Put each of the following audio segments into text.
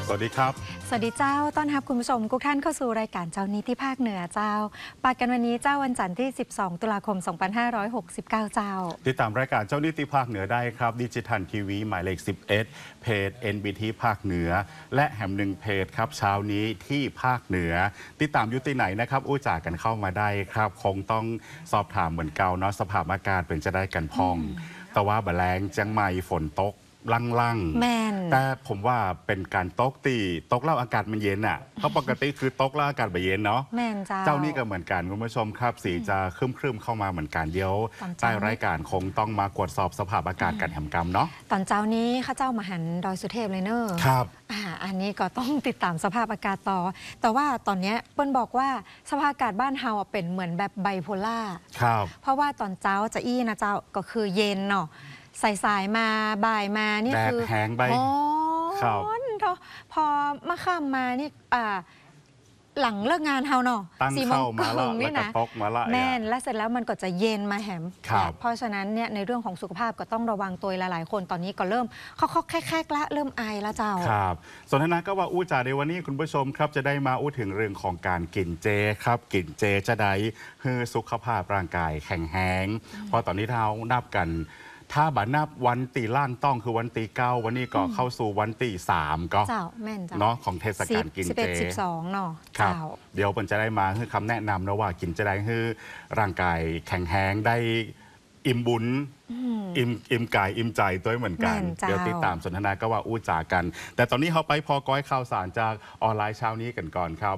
สวัสดีครับสวัสดีเจ้าต้อนรับคุณผู้ชมทุกท่านเข้าสู่รายการเจ้านิติภาคเหนือเจ้าปากันวันนี้เจ้าวันจันทร์ที่ 12 ตุลาคม 2569 เจ้าติดตามรายการเจ้านิติภาคเหนือได้ครับดิจิทัลทีวีหมายเลข 11 เพจ NBT ภาคเหนือและแหมหนึ่งเพจครับเช้านี้ที่ภาคเหนือติดตามยุติไหนนะครับอู้จากกันเข้ามาได้ครับคงต้องสอบถามเหมือนเก่าเนาะสภาพอากาศเป็นจะได้กันพอง แต่ว่าแมลงจังไม่ฝนตกลังแม่นแต่ผมว่าเป็นการตกเล่าอากาศมันเย็นอ่ะเพราะปกติคือตกเล่าอากาศไม่เย็นเนาะแม่นเจ้านี่ก็เหมือนกันคุณผู้ชมครับสีจะครึมเข้ามาเหมือนกันเดี๋ยวใต้รายการคงต้องมากวดสอบสภาพอากาศกันแหมกรรมเนาะตอนเจ้านี้ข้าเจ้ามาหันดอยสุเทพเลยเนอะครับอันนี้ก็ต้องติดตามสภาพอากาศต่อแต่ว่าตอนนี้เปิ้ลบอกว่าสภาพอากาศบ้านเฮาเป็นเหมือนแบบไบโพล่าครับเพราะว่าตอนเจ้าจะอี้นะเจ้าก็คือเย็นเนาะสายมาบ่ายมานี่คือแดดแห้งใบร้อนพอมาค่ำมานี่หลังเลิกงานเฮาเนาะตั้งเข้ามาแล้วนี่นะแม่นและเสร็จแล้วมันก็จะเย็นมาแหมเพราะฉะนั้นเนี่ยในเรื่องของสุขภาพก็ต้องระวังตัวหลายๆคนตอนนี้ก็เริ่มแค่ละเริ่มไอแล้วเจ้าครับสนทนาก็ว่าอู้จ่าในวันนี้คุณผู้ชมครับจะได้มาอู้ถึงเรื่องของการกินเจครับกินเจจะได้ให้สุขภาพร่างกายแข็งแรงเพราะตอนนี้เรานับกันถ้าบัดนับวันตีล่างต้องคือวันตี9วันนี้ก็เข้าสู่วันตี3ก็แม่นเนาะของเทศกาลกินเจ 11-12เนาะครับเดี๋ยวผมจะได้มาคือคำแนะนำนะว่ากินจะได้ให้ร่างกายแข็งแรงได้อิ่มบุญอิ่มกายอิ่มใจตัวเหมือนกันเดี๋ยวติดตามสนทนาก็ว่าอู้จากันแต่ตอนนี้เขาไปพอก้อยข่าวสารจากออนไลน์เช้านี้กันก่อนครับ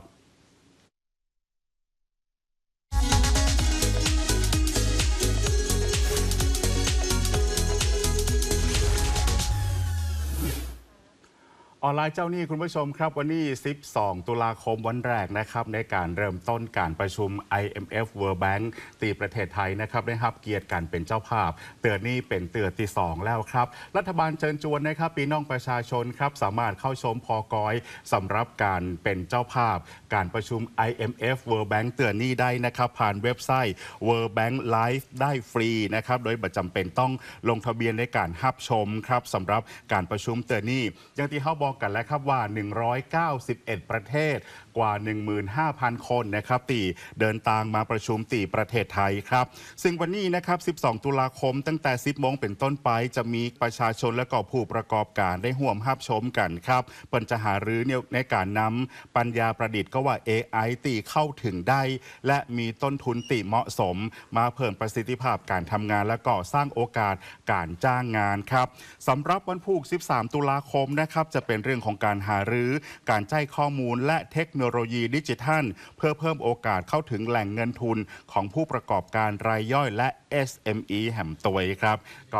ออนไลน์เจ้านี่คุณผู้ชมครับวันนี้ 12 ตุลาคมวันแรกนะครับในการเริ่มต้นการประชุม IMF World Bank ตีประเทศไทยนะครับได้รับเกียรติการเป็นเจ้าภาพเตือนนี้เป็นเตือนที่ 2 แล้วครับรัฐบาลเชิญชวนนะครับพี่น้องประชาชนครับสามารถเข้าชมพอกอยสำหรับการเป็นเจ้าภาพการประชุม IMF World Bank เตือนนี้ได้นะครับผ่านเว็บไซต์ World Bank Live ได้ฟรีนะครับโดยไม่จำเป็นต้องลงทะเบียนในการรับชมครับสำหรับการประชุมเตือนนี้อย่างที่เขาบอกกันแล้วครับว่า191ประเทศกว่า 15,000 คนนะครับตีเดินทางมาประชุมตีประเทศไทยครับซึ่งวันนี้นะครับ12 ตุลาคมตั้งแต่ 10 โมงเป็นต้นไปจะมีประชาชนและก็ผู้ประกอบการได้ร่วมรับชมกันครับเปิ่นจะหารือในการนำปัญญาประดิษฐ์ก็ว่า AI ตีเข้าถึงได้และมีต้นทุนตีเหมาะสมมาเพิ่มประสิทธิภาพการทำงานและก็สร้างโอกาสการจ้างงานครับสำหรับวันพุธ13 ตุลาคมนะครับจะเป็นเรื่องของการหารือการใช้ข้อมูลและเทคโนโลยีดิจิทัลเพื่อเพิ่มโอกาสเข้าถึงแหล่งเงินทุนของผู้ประกอบการรายย่อยและ SME แห่งตัวครับ